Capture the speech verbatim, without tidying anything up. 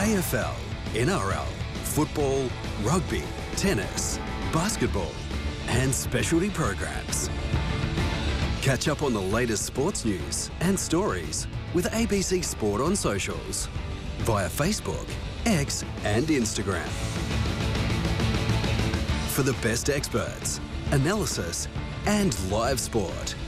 A F L, N R L, football, rugby, tennis, basketball, and specialty programs. Catch up on the latest sports news and stories with A B C Sport on socials via Facebook, X and Instagram. For the best experts, analysis and live sport,